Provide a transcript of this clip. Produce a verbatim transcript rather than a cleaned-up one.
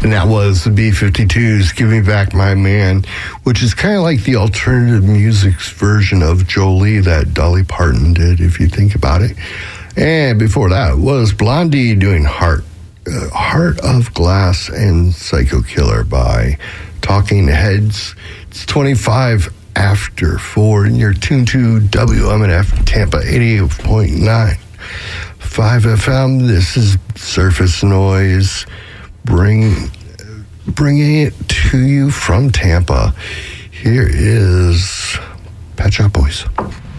And that was the B fifty-twos, Give Me Back My Man, which is kind of like the alternative music's version of Jolie that Dolly Parton did, if you think about it. And before that was Blondie doing Heart, uh, Heart of Glass and Psycho Killer by Talking Heads. It's twenty-five after four, and you're tuned to W M N F Tampa eighty-eight point nine. five F M, this is Surface Noise, bring, bringing it to you from Tampa. Here is Pet Shop Boys.